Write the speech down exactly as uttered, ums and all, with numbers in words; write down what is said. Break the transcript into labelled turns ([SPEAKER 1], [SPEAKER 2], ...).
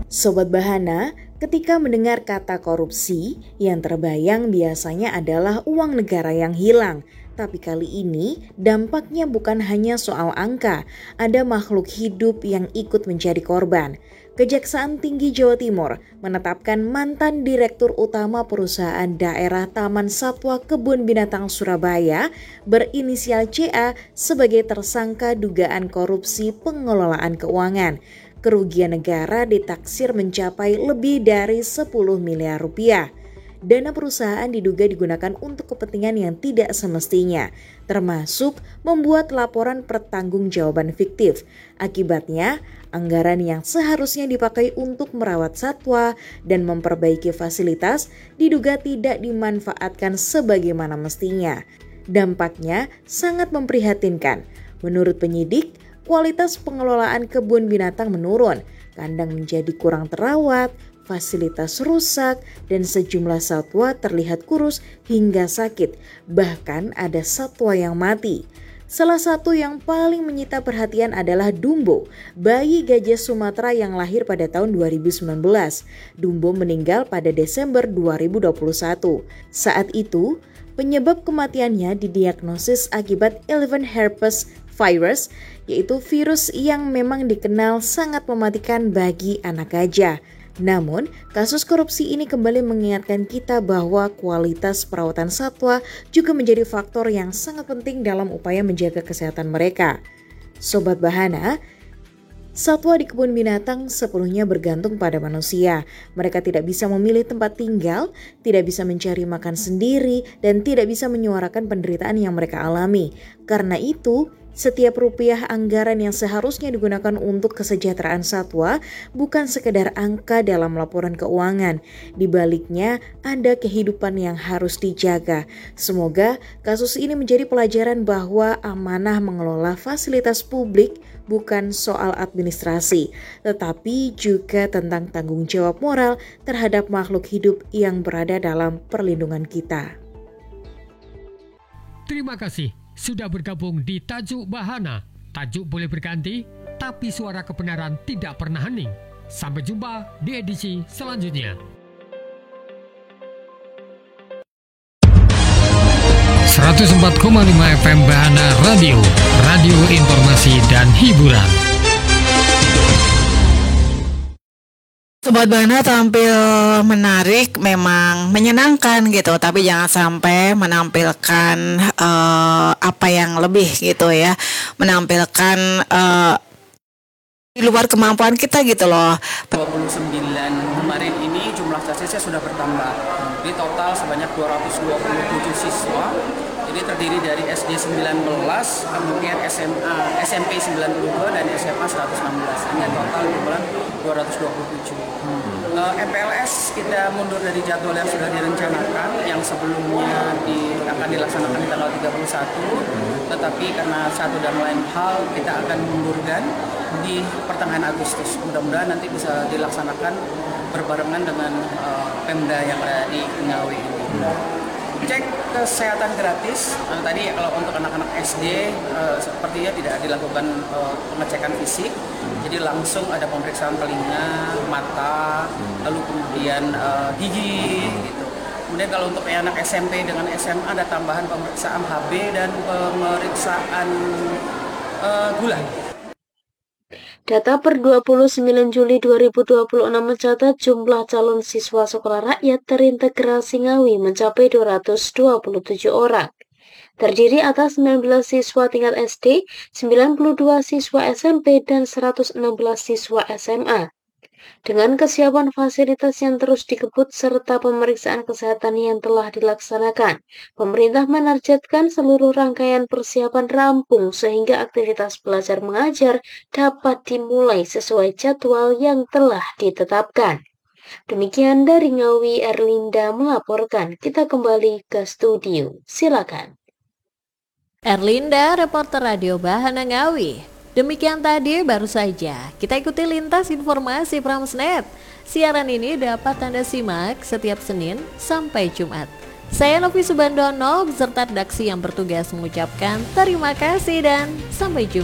[SPEAKER 1] Sobat Bahana, ketika mendengar kata korupsi, yang terbayang biasanya adalah uang negara yang hilang. Tapi kali ini dampaknya bukan hanya soal angka, ada makhluk hidup yang ikut menjadi korban. Kejaksaan Tinggi Jawa Timur menetapkan mantan Direktur Utama Perusahaan Daerah Taman Satwa Kebun Binatang Surabaya berinisial C A sebagai tersangka dugaan korupsi pengelolaan keuangan. Kerugian negara ditaksir mencapai lebih dari sepuluh miliar rupiah. Dana perusahaan diduga digunakan untuk kepentingan yang tidak semestinya, termasuk membuat laporan pertanggungjawaban fiktif. Akibatnya, anggaran yang seharusnya dipakai untuk merawat satwa dan memperbaiki fasilitas diduga tidak dimanfaatkan sebagaimana mestinya. Dampaknya sangat memprihatinkan. Menurut penyidik, kualitas pengelolaan kebun binatang menurun, kandang menjadi kurang terawat, fasilitas rusak, dan sejumlah satwa terlihat kurus hingga sakit. Bahkan ada satwa yang mati. Salah satu yang paling menyita perhatian adalah Dumbo, bayi gajah Sumatera yang lahir pada tahun dua ribu sembilan belas. Dumbo meninggal pada Desember dua ribu dua puluh satu. Saat itu, penyebab kematiannya didiagnosis akibat elephant herpes virus, yaitu virus yang memang dikenal sangat mematikan bagi anak gajah. Namun, kasus korupsi ini kembali mengingatkan kita bahwa kualitas perawatan satwa juga menjadi faktor yang sangat penting dalam upaya menjaga kesehatan mereka. Sobat Bahana, satwa di kebun binatang sepenuhnya bergantung pada manusia. Mereka tidak bisa memilih tempat tinggal, tidak bisa mencari makan sendiri, dan tidak bisa menyuarakan penderitaan yang mereka alami. Karena itu, setiap rupiah anggaran yang seharusnya digunakan untuk kesejahteraan satwa bukan sekedar angka dalam laporan keuangan. Di baliknya ada kehidupan yang harus dijaga. Semoga kasus ini menjadi pelajaran bahwa amanah mengelola fasilitas publik bukan soal administrasi, tetapi juga tentang tanggung jawab moral terhadap makhluk hidup yang berada dalam perlindungan kita.
[SPEAKER 2] Terima kasih sudah bergabung di Tajuk Bahana. Tajuk boleh berganti, tapi suara kebenaran tidak pernah hening. Sampai jumpa di edisi selanjutnya. seratus empat koma lima F M Bahana Radio, radio informasi dan hiburan.
[SPEAKER 3] Sobat Bahana tampil menarik, memang menyenangkan gitu, tapi jangan sampai menampilkan uh, apa yang lebih gitu ya, menampilkan uh, di luar kemampuan kita gitu loh.
[SPEAKER 4] dua puluh sembilan kemarin ini jumlah siswa sudah bertambah. Di total sebanyak dua ratus dua puluh tujuh siswa. Jadi terdiri dari S D sembilan belas, kemudian S M A, S M P sembilan puluh dua dan S M A seratus enam belas. Hingga total jumlah dua ratus dua puluh tujuh. Hmm. Uh, M P L S kita mundur dari jadwal yang sudah direncanakan, yang sebelumnya di, akan dilaksanakan di tanggal tiga puluh satu, tetapi karena satu dan lain hal kita akan mundurkan di pertengahan Agustus. Mudah-mudahan nanti bisa dilaksanakan berbarengan dengan uh, Pemda yang ada di Ngawi ini. Cek kesehatan gratis. Nah, tadi ya, kalau untuk anak-anak S D uh, sepertinya tidak dilakukan uh, pengecekan fisik. Jadi langsung ada pemeriksaan telinga, mata, lalu kemudian uh, gigi gitu. Kemudian kalau untuk anak S M P dengan S M A ada tambahan pemeriksaan H B dan pemeriksaan uh, gula.
[SPEAKER 5] Data per dua puluh sembilan Juli dua ribu dua puluh enam mencatat jumlah calon siswa sekolah rakyat terintegrasi Ngawi mencapai dua ratus dua puluh tujuh orang. Terdiri atas sembilan belas siswa tingkat S D, sembilan puluh dua siswa S M P, dan seratus enam belas siswa S M A. Dengan kesiapan fasilitas yang terus dikebut serta pemeriksaan kesehatan yang telah dilaksanakan, pemerintah menargetkan seluruh rangkaian persiapan rampung sehingga aktivitas belajar mengajar dapat dimulai sesuai jadwal yang telah ditetapkan. Demikian dari Ngawi, Erlinda melaporkan. Kita kembali ke studio. Silakan.
[SPEAKER 6] Erlinda, reporter Radio Bahana Ngawi. Demikian tadi baru saja kita ikuti lintas informasi Pramsnet. Siaran ini dapat Anda simak setiap Senin sampai Jumat. Saya Novi Subandono beserta redaksi yang bertugas mengucapkan terima kasih dan sampai jumpa.